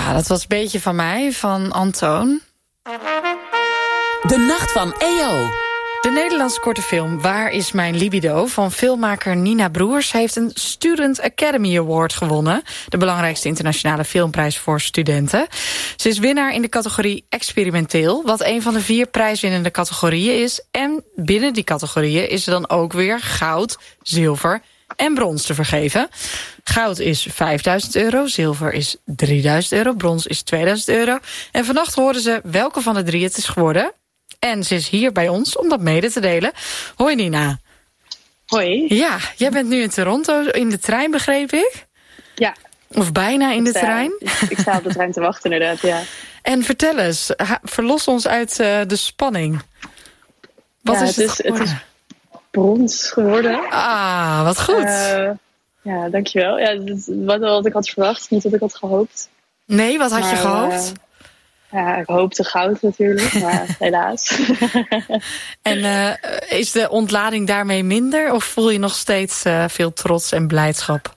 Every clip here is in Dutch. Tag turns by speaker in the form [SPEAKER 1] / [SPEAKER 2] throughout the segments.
[SPEAKER 1] Ja, dat was een beetje van mij, van Antoon.
[SPEAKER 2] De Nacht van EO.
[SPEAKER 1] De Nederlandse korte film Waar is mijn libido? Van filmmaker Nina Broers heeft een Student Academy Award gewonnen. De belangrijkste internationale filmprijs voor studenten. Ze is winnaar in de categorie experimenteel, wat een van de 4 prijswinnende categorieën is. En binnen die categorieën is er dan ook weer goud, zilver en brons te vergeven. Goud is €5.000, zilver is €3.000, brons is €2.000. En vannacht horen ze welke van de 3 het is geworden. En ze is hier bij ons om dat mede te delen. Hoi Nina.
[SPEAKER 3] Hoi.
[SPEAKER 1] Ja, jij bent nu in Toronto in de trein, begreep ik?
[SPEAKER 3] Ja.
[SPEAKER 1] Of bijna in de trein?
[SPEAKER 3] Ik sta op de trein te wachten inderdaad, ja.
[SPEAKER 1] En vertel eens, verlos ons uit de spanning. Wat is het geworden?
[SPEAKER 3] Het is brons geworden.
[SPEAKER 1] Ah, wat goed.
[SPEAKER 3] Ja, dankjewel. Ja, wat ik had verwacht, niet wat ik had gehoopt.
[SPEAKER 1] Nee, wat had je gehoopt?
[SPEAKER 3] Ja, ik hoopte goud natuurlijk, maar helaas.
[SPEAKER 1] En is de ontlading daarmee minder? Of voel je nog steeds veel trots en blijdschap?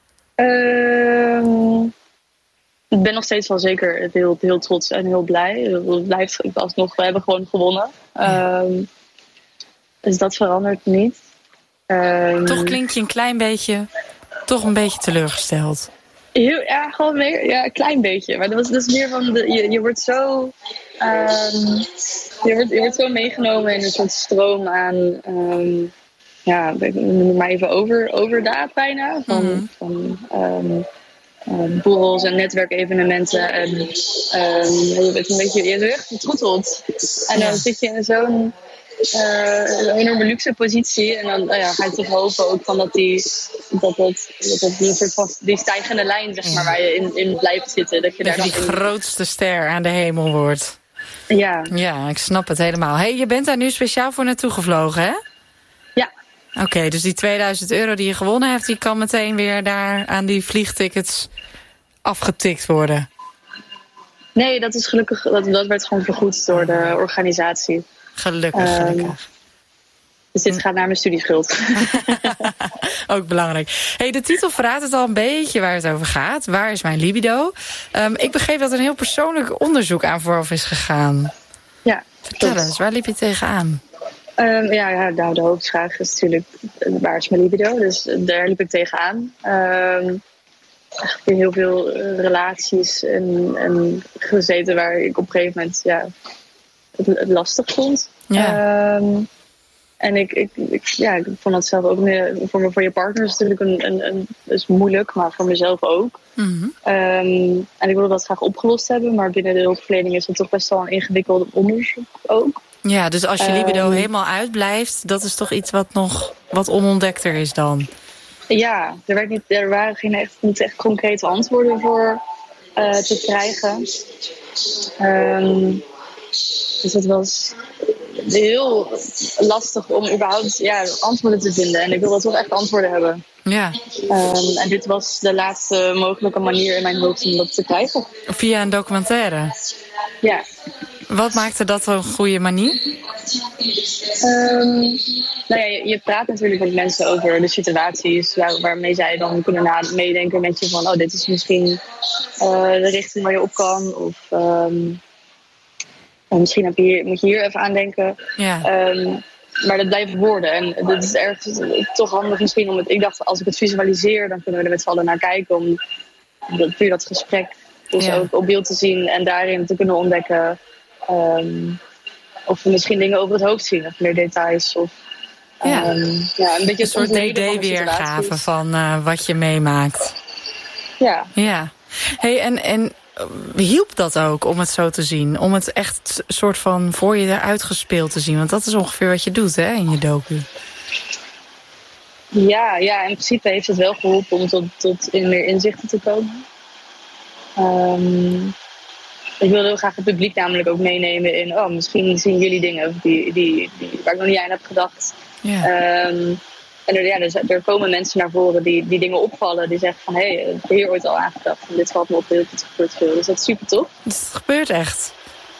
[SPEAKER 3] Ik ben nog steeds wel zeker heel trots en heel blij. Het blijft alsnog, we hebben gewoon gewonnen. Dus dat verandert niet.
[SPEAKER 1] Toch klink je een beetje teleurgesteld.
[SPEAKER 3] Gewoon meer, een klein beetje. Maar dat is meer van, je wordt zo... je wordt zo meegenomen in een soort stroom aan... ik noem het maar even overdaad bijna. Van borrels en netwerkevenementen. En je bent een beetje vertroeteld. En dan zit je in zo'n enorme luxe positie. En dan ga je toch hopen ook van dat die soort van die stijgende lijn, zeg maar, waar je in blijft zitten. Dat je daar
[SPEAKER 1] die grootste ster aan de hemel wordt.
[SPEAKER 3] Ja.
[SPEAKER 1] Ja, ik snap het helemaal. Hey, je bent daar nu speciaal voor naartoe gevlogen, hè?
[SPEAKER 3] Ja.
[SPEAKER 1] Oké, dus die €2.000 die je gewonnen hebt, die kan meteen weer daar aan die vliegtickets afgetikt worden.
[SPEAKER 3] Nee, dat is gelukkig, dat werd gewoon vergoed door de organisatie.
[SPEAKER 1] Gelukkig.
[SPEAKER 3] Dus dit gaat naar mijn studieschuld.
[SPEAKER 1] Ook belangrijk. Hey, de titel verraadt het al een beetje waar het over gaat. Waar is mijn libido? Ik begreep dat er een heel persoonlijk onderzoek aan vooraf is gegaan.
[SPEAKER 3] Ja.
[SPEAKER 1] Vertel eens, waar liep je tegenaan?
[SPEAKER 3] De hoofdvraag is natuurlijk, waar is mijn libido? Dus daar liep ik tegenaan. Echt heel veel relaties en gezeten waar ik op een gegeven moment het lastig vond. Ja. En ik vond dat zelf ook meer, voor je partner is het natuurlijk is moeilijk, maar voor mezelf ook. Mm-hmm. En ik wilde dat graag opgelost hebben, maar binnen de hulpverlening is het toch best wel een ingewikkeld onderzoek ook.
[SPEAKER 1] Ja, dus als je libido helemaal uitblijft, dat is toch iets wat onontdekter is dan? Ja,
[SPEAKER 3] er waren niet echt concrete antwoorden voor te krijgen. Dus het was heel lastig om überhaupt antwoorden te vinden. En ik wilde toch echt antwoorden hebben.
[SPEAKER 1] Ja.
[SPEAKER 3] En dit was de laatste mogelijke manier in mijn hoofd om dat te krijgen.
[SPEAKER 1] Via een documentaire?
[SPEAKER 3] Ja.
[SPEAKER 1] Wat maakte dat een goede manier?
[SPEAKER 3] Je praat natuurlijk met mensen over de situaties waarmee zij dan kunnen meedenken met je van, dit is misschien de richting waar je op kan. Of misschien moet je hier even aan denken. Ja. Maar dat blijven woorden. En dat is erg toch handig misschien. Ik dacht, als ik het visualiseer, dan kunnen we er met z'n allen naar kijken. Om puur dat gesprek dus ook op beeld te zien. En daarin te kunnen ontdekken. Of we misschien dingen over het hoofd zien. Of meer details. Of een beetje
[SPEAKER 1] een soort DD-weergave van wat je meemaakt. Ja. Hey, en hielp dat ook om het zo te zien? Om het echt soort van voor je eruit gespeeld te zien? Want dat is ongeveer wat je doet, hè, in je docu.
[SPEAKER 3] Ja, in principe heeft het wel geholpen om tot meer inzichten te komen. Ik wilde heel graag het publiek namelijk ook meenemen in... misschien zien jullie dingen die waar ik nog niet aan heb gedacht. Ja. En er komen mensen naar voren die dingen opvallen. Die zeggen van, ik heb hier ooit al aangedacht. En dit valt me op, het gebeurt veel. Dus dat is super tof.
[SPEAKER 1] Dus het gebeurt echt?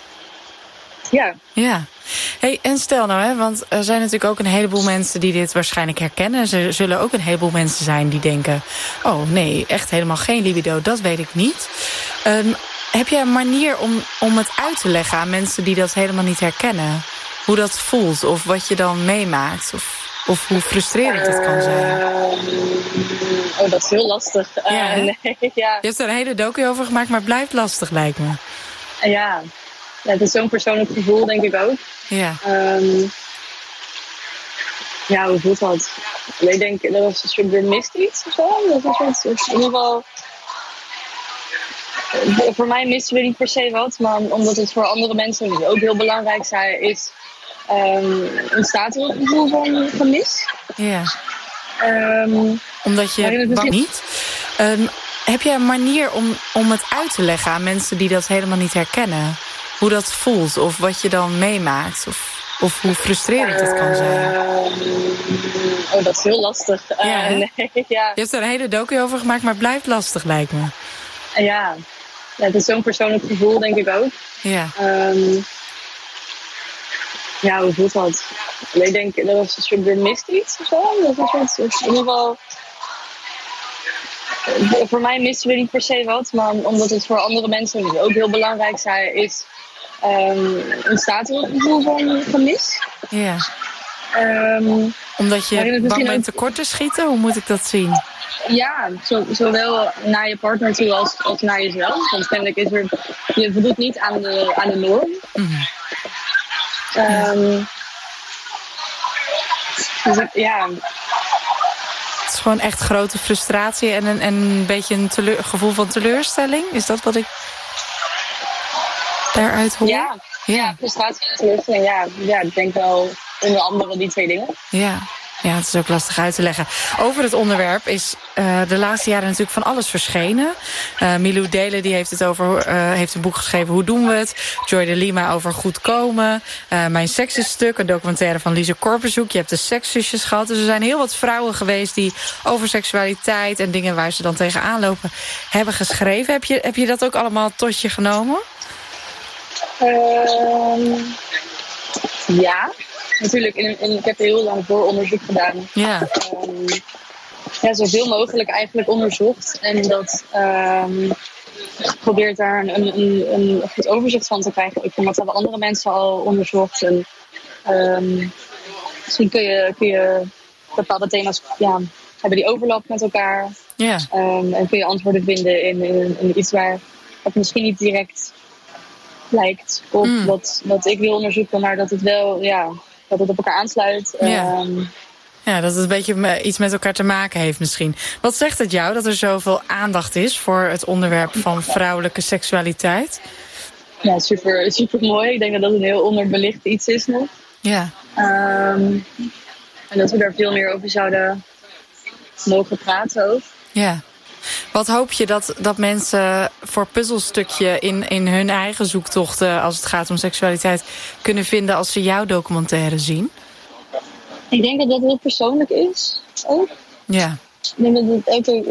[SPEAKER 3] Ja.
[SPEAKER 1] Hey, en stel nou, hè, want er zijn natuurlijk ook een heleboel mensen die dit waarschijnlijk herkennen. Er zullen ook een heleboel mensen zijn die denken... oh nee, echt helemaal geen libido, dat weet ik niet. Heb jij een manier om het uit te leggen aan mensen die dat helemaal niet herkennen? Hoe dat voelt of wat je dan meemaakt? Of hoe frustrerend het kan zijn?
[SPEAKER 3] Dat is heel lastig. Nee, ja.
[SPEAKER 1] Je hebt er een hele docu over gemaakt, maar het blijft lastig, lijkt me.
[SPEAKER 3] Ja, het is zo'n persoonlijk gevoel, denk ik ook.
[SPEAKER 1] Ja.
[SPEAKER 3] Hoe voelt dat? Ik denk, dat is een soort, er mist iets of zo. Dat is een soort, in ieder geval... Voor mij misten we niet per se wat, maar omdat het voor andere mensen ook heel belangrijk is, ontstaat er een gevoel van gemis.
[SPEAKER 1] Ja. Omdat je bang niet. Heb jij een manier om het uit te leggen aan mensen die dat helemaal niet herkennen? Hoe dat voelt of wat je dan meemaakt? Of hoe frustrerend het kan zijn?
[SPEAKER 3] Dat is heel lastig. Nee, ja.
[SPEAKER 1] Je hebt er een hele docu over gemaakt, maar het blijft lastig, lijkt me.
[SPEAKER 3] Ja, het is zo'n persoonlijk gevoel, denk ik ook.
[SPEAKER 1] Ja.
[SPEAKER 3] Hoe voelt dat? Ik denk, dat is een soort, er mist iets of zo. Dat is een soort, in ieder geval... Voor mij misten we niet per se wat, maar omdat het voor andere mensen ook heel belangrijk is, ontstaat er een gevoel van gemis.
[SPEAKER 1] Ja. Omdat je bang bent tekort te schieten? Hoe moet ik dat zien?
[SPEAKER 3] Ja, zowel naar je partner toe als naar jezelf. Want kennelijk je voldoet niet aan de norm.
[SPEAKER 1] Mm-hmm.
[SPEAKER 3] Dus
[SPEAKER 1] het is gewoon echt grote frustratie en een beetje een gevoel van teleurstelling. Is dat wat ik daaruit hoor?
[SPEAKER 3] Ja, frustratie en teleurstelling. Ja, ik denk wel onder andere die twee dingen.
[SPEAKER 1] Ja, het is ook lastig uit te leggen. Over het onderwerp is de laatste jaren natuurlijk van alles verschenen. Milou Delen die heeft een boek geschreven, Hoe doen we het? Joy de Lima over goed komen. Mijn seks is stuk, een documentaire van Lise Korpenzoek. Je hebt de Sekszusjes gehad. Dus er zijn heel wat vrouwen geweest die over seksualiteit en dingen waar ze dan tegenaan lopen hebben geschreven. Heb je dat ook allemaal tot je genomen?
[SPEAKER 3] Ja. Natuurlijk, ik heb heel lang vooronderzoek gedaan.
[SPEAKER 1] Ja.
[SPEAKER 3] Zoveel mogelijk eigenlijk onderzocht. En dat geprobeerd daar een goed overzicht van te krijgen. Ik vind dat hebben andere mensen al onderzocht. En misschien kun je bepaalde thema's hebben die overlap met elkaar.
[SPEAKER 1] Ja.
[SPEAKER 3] En kun je antwoorden vinden in iets waar het misschien niet direct lijkt op wat ik wil onderzoeken, maar dat het wel, dat het op elkaar aansluit.
[SPEAKER 1] Ja, dat het een beetje iets met elkaar te maken heeft misschien. Wat zegt het jou dat er zoveel aandacht is voor het onderwerp van vrouwelijke seksualiteit?
[SPEAKER 3] Ja, super, super mooi. Ik denk dat dat een heel onderbelicht iets is nog.
[SPEAKER 1] Ja.
[SPEAKER 3] En dat we daar veel meer over zouden mogen praten ook.
[SPEAKER 1] Ja. Wat hoop je dat mensen voor puzzelstukje in hun eigen zoektochten als het gaat om seksualiteit kunnen vinden als ze jouw documentaire zien?
[SPEAKER 3] Ik denk dat dat heel persoonlijk is ook.
[SPEAKER 1] Ja.
[SPEAKER 3] Ik denk dat het ook